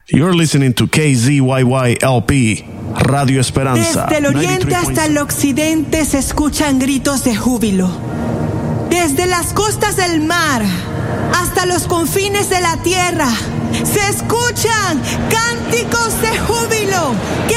You're listening to KZYY-LP, Radio Esperanza. Desde el oriente hasta el occidente se escuchan gritos de júbilo. Desde las costas del mar hasta los confines de la tierra se escuchan cánticos de júbilo que